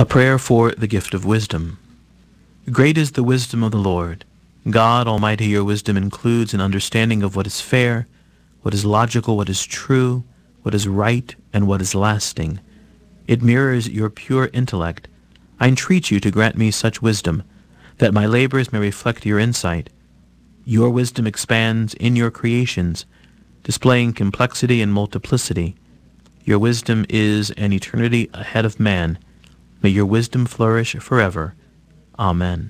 A prayer for the gift of wisdom. Great is the wisdom of the Lord. God Almighty, your wisdom includes an understanding of what is fair, what is logical, what is true, what is right, and what is lasting. It mirrors your pure intellect. I entreat you to grant me such wisdom, that my labors may reflect your insight. Your wisdom expands in your creations, displaying complexity and multiplicity. Your wisdom is an eternity ahead of man. May your wisdom flourish forever. Amen.